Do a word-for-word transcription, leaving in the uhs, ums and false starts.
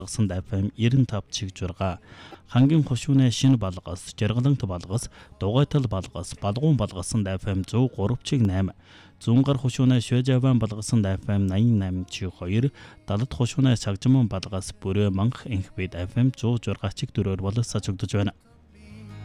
Санд эф эм девяносто пять чиг журга хамгийн хошууны шинэ балгас жаргалант балгас дугуйтал балгас балгуун балгасанд эф эм сто три чиг восемь зүүн гар хошууны швежаван балгасанд эф эм восемьдесят восемь чиг two далд хошууны сагжман балгас бүрээ манх инхбид эф эм сто шесть чиг дөрөөр боловсрож өгдөж байна.